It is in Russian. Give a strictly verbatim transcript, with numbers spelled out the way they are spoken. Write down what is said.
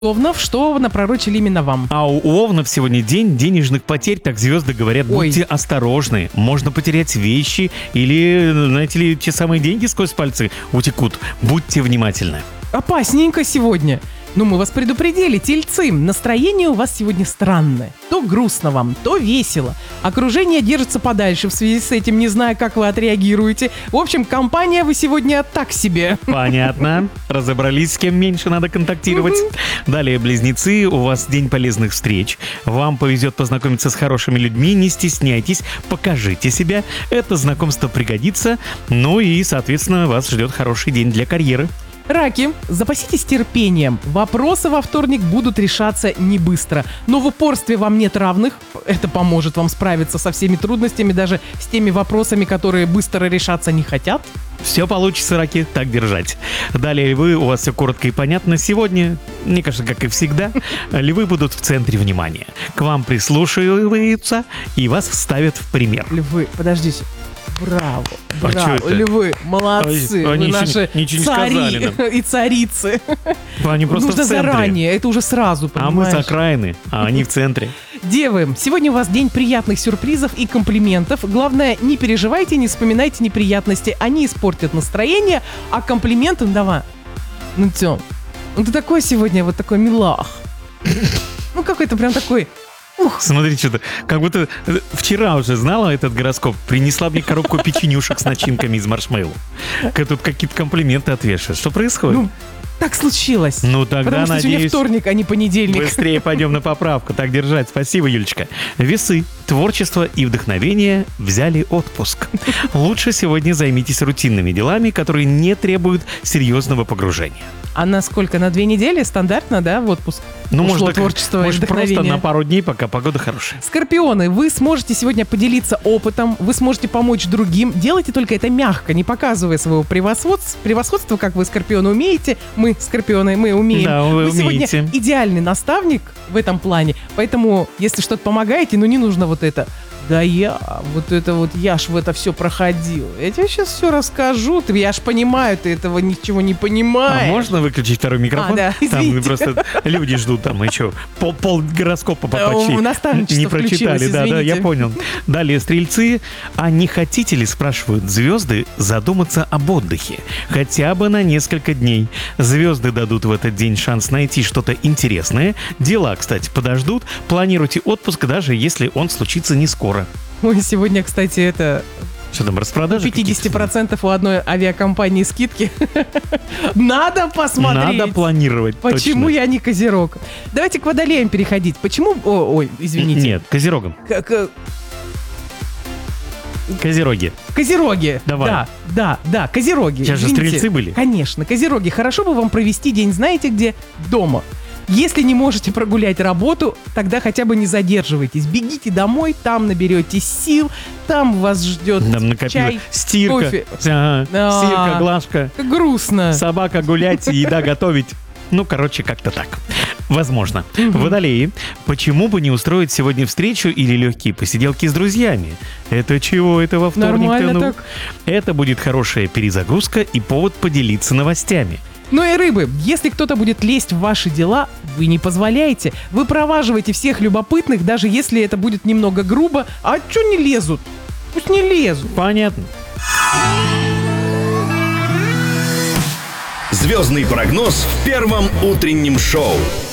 Овнов, что напророчили именно вам? А у Овнов сегодня день денежных потерь, так звезды говорят, будьте Ой. осторожны. Можно потерять вещи или, знаете ли, те самые деньги сквозь пальцы утекут. Будьте внимательны. Опасненько сегодня. Ну, мы вас предупредили, тельцы. Настроение у вас сегодня странное. То грустно вам, то весело. Окружение держится подальше в связи с этим, не зная, как вы отреагируете. В общем, компания вы сегодня так себе. Понятно. Разобрались, с кем меньше надо контактировать. Далее, близнецы, у вас день полезных встреч. Вам повезет познакомиться с хорошими людьми. Не стесняйтесь, покажите себя. Это знакомство пригодится. Ну и, соответственно, вас ждет хороший день для карьеры. Раки, запаситесь терпением. Вопросы во вторник будут решаться не быстро. Но в упорстве вам нет равных. Это поможет вам справиться со всеми трудностями, даже с теми вопросами, которые быстро решаться не хотят. Все получится, раки, так держать. Далее львы, у вас все коротко и понятно. Сегодня, мне кажется, как и всегда, львы будут в центре внимания. К вам прислушиваются и вас ставят в пример. Львы, подождите. Браво, а браво, львы, молодцы, Они вы еще наши ничего не цари сказали нам. И царицы. Они просто Нужно в центре. заранее, это уже сразу, понимаешь? А мы с окраины, а они в центре. Девы, сегодня у вас день приятных сюрпризов и комплиментов. Главное, не переживайте, не вспоминайте неприятности, они испортят настроение, а комплименты, ну давай, ну Тём, ну ты такой сегодня, вот такой милах. Ну какой-то прям такой... Ух. Смотри, что-то, как будто вчера уже знала этот гороскоп, принесла мне коробку печенюшек с начинками из маршмеллоу. Тут какие-то комплименты отвешивают. Что происходит? Ну, так случилось. Ну тогда, Потому что надеюсь, сегодня вторник, а не понедельник. Быстрее пойдем на поправку. Так держать. Спасибо, Юлечка. Весы, творчество и вдохновение взяли отпуск. Лучше сегодня займитесь рутинными делами, которые не требуют серьезного погружения. А на сколько? На две недели стандартно, да, в отпуск? Ну, ушло может, творчество и может просто вдохновение. на пару дней, пока погода хорошая. Скорпионы, вы сможете сегодня поделиться опытом, вы сможете помочь другим. Делайте только это мягко, не показывая своего превосходства, превосходства, как вы, скорпионы, умеете. Мы, скорпионы, мы умеем. Да, вы, вы умеете. Сегодня идеальный наставник в этом плане. Поэтому, если что-то помогаете, ну не нужно вот это. Да я, вот это вот, я ж в это все проходил. Я тебе сейчас все расскажу. Ты, я ж понимаю, ты этого ничего не понимаешь. А можно выключить второй микрофон? А, да, извините. Там просто люди ждут, там еще пол, пол гороскопа почти Наставничество не прочитали. Да, да, я понял. Далее, стрельцы. А не хотите ли, спрашивают звезды, задуматься об отдыхе? Хотя бы на несколько дней. Звезды дадут в этот день шанс найти что-то интересное. Дела, кстати, подождут. Планируйте отпуск, даже если он случится не скоро. Ой, сегодня, кстати, это... Что там, распродажи? пятьдесят процентов у одной авиакомпании скидки. Надо посмотреть. Надо планировать. Почему точно. Я не козерог? Давайте к водолеям переходить. Почему... О, ой, извините. Нет, козерогам. К- Козероги. Козероги. Давай. Да, да, да, козероги. Сейчас же Извините. стрельцы были. Конечно, козероги. Хорошо бы вам провести день, знаете где? Дома. Если не можете прогулять работу, тогда хотя бы не задерживайтесь. Бегите домой, там наберетесь сил, там вас ждет Там чай, стирка, кофе. ага, А. стирка, глажка, Как грустно. собака гулять, еда готовить. Ну, короче, как-то так. Возможно. Водолеи, почему бы не устроить сегодня встречу или легкие посиделки с друзьями? Это чего? Это во вторник-то? Нормально Ну, так. это будет хорошая перезагрузка и повод поделиться новостями. Ну и рыбы, если кто-то будет лезть в ваши дела, вы не позволяете. Вы проваживаете всех любопытных, даже если это будет немного грубо. А чё не лезут? Пусть не лезут. Понятно. Звездный прогноз в первом утреннем шоу.